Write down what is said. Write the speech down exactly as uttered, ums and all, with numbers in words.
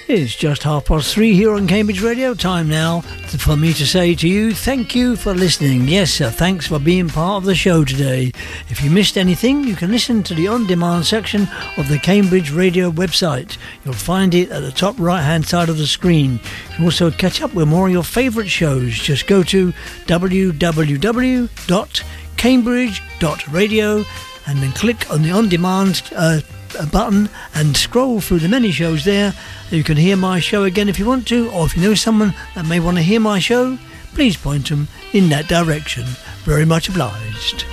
It's just half past three here on Cambridge Radio. Time now for me to say to you, thank you for listening. Yes, sir, thanks for being part of the show today. If you missed anything, you can listen to the on-demand section of the Cambridge Radio website. You'll find it at the top right-hand side of the screen. You can also catch up with more of your favourite shows. Just go to w w w dot cambridge dot radio and then click on the on-demand uh, button and scroll through the many shows there. You can hear my show again if you want to, or if you know someone that may want to hear my show, please point them in that direction. Very much obliged.